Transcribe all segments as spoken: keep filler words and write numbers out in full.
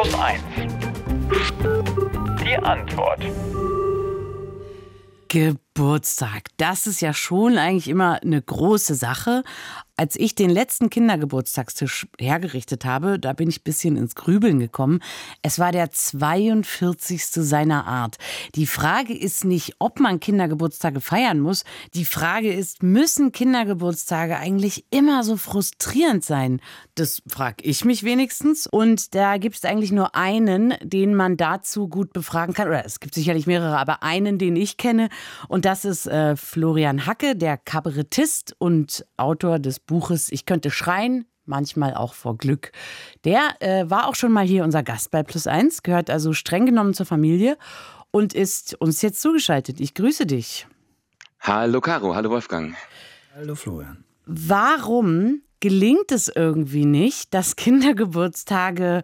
plus eins. Die Antwort. Geburtstag, das ist ja schon eigentlich immer eine große Sache. Als ich den letzten Kindergeburtstagstisch hergerichtet habe, da bin ich ein bisschen ins Grübeln gekommen. Es war der zweiundvierzigste seiner Art. Die Frage ist nicht, ob man Kindergeburtstage feiern muss. Die Frage ist, müssen Kindergeburtstage eigentlich immer so frustrierend sein? Das frage ich mich wenigstens. Und da gibt es eigentlich nur einen, den man dazu gut befragen kann. Oder es gibt sicherlich mehrere, aber einen, den ich kenne. Und das ist äh, Florian Hacke, der Kabarettist und Autor des Buches Ich könnte schreien, manchmal auch vor Glück. Der äh, war auch schon mal hier unser Gast bei Plus eins, gehört also streng genommen zur Familie und ist uns jetzt zugeschaltet. Ich grüße dich. Hallo Caro, hallo Wolfgang. Hallo Florian. Warum gelingt es irgendwie nicht, dass Kindergeburtstage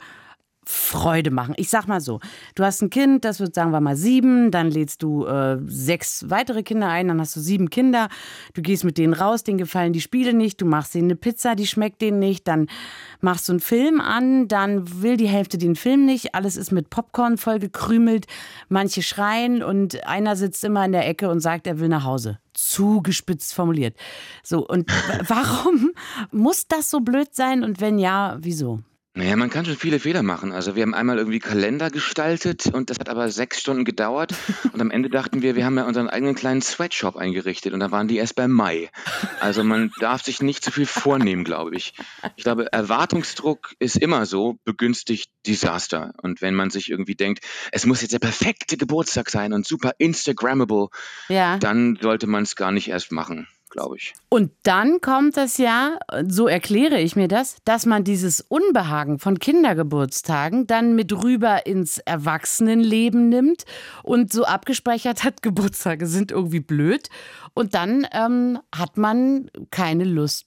Freude machen? Ich sag mal so, du hast ein Kind, das wird, sagen wir mal, sieben, dann lädst du äh, sechs weitere Kinder ein, dann hast du sieben Kinder, du gehst mit denen raus, denen gefallen die Spiele nicht, du machst denen eine Pizza, die schmeckt denen nicht, dann machst du einen Film an, dann will die Hälfte den Film nicht, alles ist mit Popcorn vollgekrümelt, manche schreien und einer sitzt immer in der Ecke und sagt, er will nach Hause. Zugespitzt formuliert. So, und warum muss das so blöd sein und wenn ja, wieso? Naja, man kann schon viele Fehler machen. Also wir haben einmal irgendwie Kalender gestaltet und das hat aber sechs Stunden gedauert. Und am Ende dachten wir, wir haben ja unseren eigenen kleinen Sweatshop eingerichtet und da waren die erst beim Mai. Also man darf sich nicht zu viel vornehmen, glaube ich. Ich glaube, Erwartungsdruck ist immer so, begünstigt Desaster. Und wenn man sich irgendwie denkt, es muss jetzt der perfekte Geburtstag sein und super Instagrammable, Ja. dann sollte man es gar nicht erst machen, glaube ich. Und dann kommt es ja, so erkläre ich mir das, dass man dieses Unbehagen von Kindergeburtstagen dann mit rüber ins Erwachsenenleben nimmt und so abgespeichert hat, Geburtstage sind irgendwie blöd. Und dann ähm, hat man keine Lust,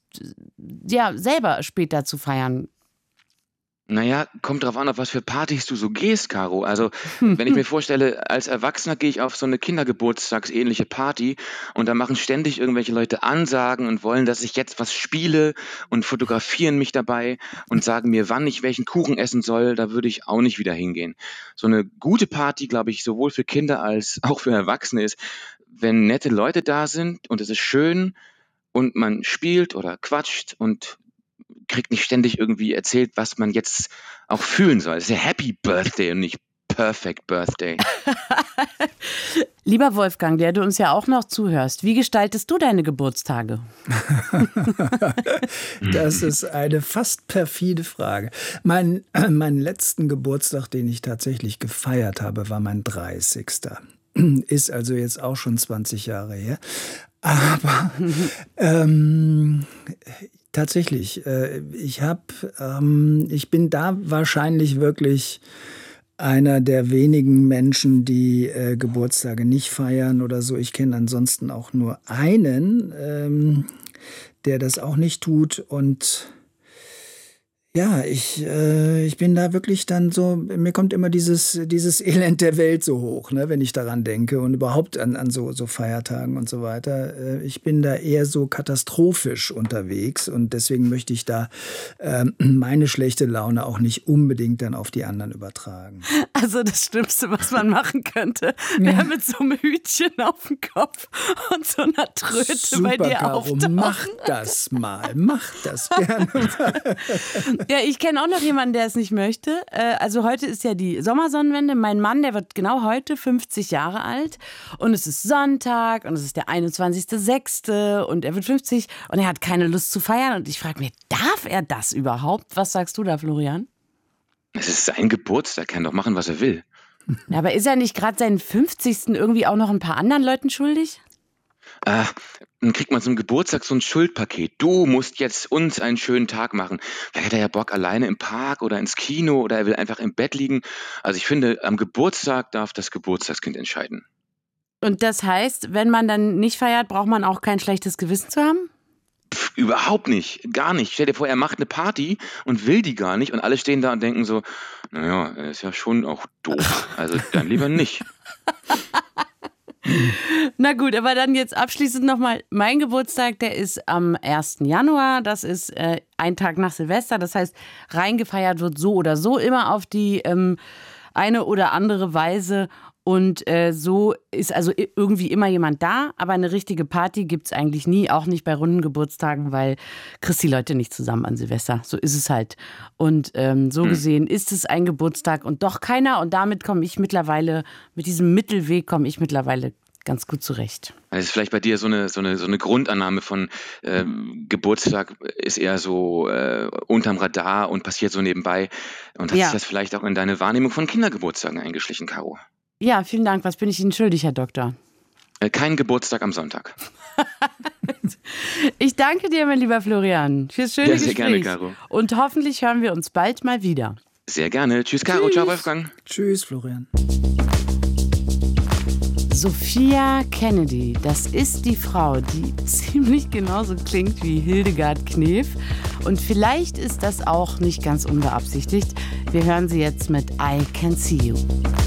ja, selber später zu feiern. Naja, kommt drauf an, auf was für Partys du so gehst, Caro. Also, wenn ich mir vorstelle, als Erwachsener gehe ich auf so eine Kindergeburtstagsähnliche Party und da machen ständig irgendwelche Leute Ansagen und wollen, dass ich jetzt was spiele und fotografieren mich dabei und sagen mir, wann ich welchen Kuchen essen soll, da würde ich auch nicht wieder hingehen. So eine gute Party, glaube ich, sowohl für Kinder als auch für Erwachsene ist, wenn nette Leute da sind und es ist schön und man spielt oder quatscht und kriegt nicht ständig irgendwie erzählt, was man jetzt auch fühlen soll. Es ist ja Happy Birthday und nicht Perfect Birthday. Lieber Wolfgang, der du uns ja auch noch zuhörst, wie gestaltest du deine Geburtstage? Das ist eine fast perfide Frage. Mein, äh, meinen letzten Geburtstag, den ich tatsächlich gefeiert habe, war mein dreißigster Ist also jetzt auch schon zwanzig Jahre her. Aber ähm, tatsächlich, äh, ich habe, ähm, ich bin da wahrscheinlich wirklich einer der wenigen Menschen, die äh, Geburtstage nicht feiern oder so. Ich kenne ansonsten auch nur einen, ähm, der das auch nicht tut. Und ja, ich, äh, ich bin da wirklich dann so, mir kommt immer dieses, dieses Elend der Welt so hoch, ne, wenn ich daran denke und überhaupt an, an so, so Feiertagen und so weiter. Äh, ich bin da eher so katastrophisch unterwegs und deswegen möchte ich da äh, meine schlechte Laune auch nicht unbedingt dann auf die anderen übertragen. Also das Schlimmste, was man machen könnte, wäre mit so einem Hütchen auf dem Kopf und so einer Tröte Super, bei dir Caro, auftauchen. mach das mal, mach das gerne mal. Ja, ich kenne auch noch jemanden, der es nicht möchte. Äh, Also heute ist ja die Sommersonnenwende. Mein Mann, der wird genau heute fünfzig Jahre alt. Und es ist Sonntag und es ist der einundzwanzigster sechste und er wird fünfzig und er hat keine Lust zu feiern. Und ich frage mich, darf er das überhaupt? Was sagst du da, Florian? Es ist sein Geburtstag, kann doch machen, was er will. Ja, aber ist er nicht gerade seinen fünfzigsten irgendwie auch noch ein paar anderen Leuten schuldig? Äh, dann kriegt man zum Geburtstag so ein Schuldpaket. Du musst jetzt uns einen schönen Tag machen. Vielleicht hat er ja Bock alleine im Park oder ins Kino oder er will einfach im Bett liegen. Also ich finde, am Geburtstag darf das Geburtstagskind entscheiden. Und das heißt, wenn man dann nicht feiert, braucht man auch kein schlechtes Gewissen zu haben? Pff, überhaupt nicht, gar nicht. Stell dir vor, er macht eine Party und will die gar nicht und alle stehen da und denken so, naja, er ist ja schon auch doof. Also dann lieber nicht. Na gut, aber dann jetzt abschließend nochmal, mein Geburtstag, der ist am ersten Januar, das ist äh, ein Tag nach Silvester, das heißt, reingefeiert wird so oder so immer auf die ähm, eine oder andere Weise und äh, so ist also irgendwie immer jemand da, aber eine richtige Party gibt es eigentlich nie, auch nicht bei runden Geburtstagen, weil kriegst die Leute nicht zusammen an Silvester, so ist es halt. Und ähm, so gesehen ist es ein Geburtstag und doch keiner und damit komme ich mittlerweile, mit diesem Mittelweg komme ich mittlerweile ganz gut zurecht. Das ist vielleicht bei dir so eine, so eine, so eine Grundannahme von ähm, Geburtstag ist eher so äh, unterm Radar und passiert so nebenbei. Und hat Ja. sich das vielleicht auch in deine Wahrnehmung von Kindergeburtstagen eingeschlichen, Caro? Ja, vielen Dank. Was bin ich Ihnen schuldig, Herr Doktor? Äh, kein Geburtstag am Sonntag. Ich danke dir, mein lieber Florian, fürs schöne Ja, sehr Gespräch. gerne, Caro. Und hoffentlich hören wir uns bald mal wieder. Sehr gerne. Tschüss, Caro. Tschüss. Ciao, Wolfgang. Tschüss, Florian. Sophia Kennedy, das ist die Frau, die ziemlich genauso klingt wie Hildegard Knef. Und vielleicht ist das auch nicht ganz unbeabsichtigt. Wir hören sie jetzt mit I Can See You.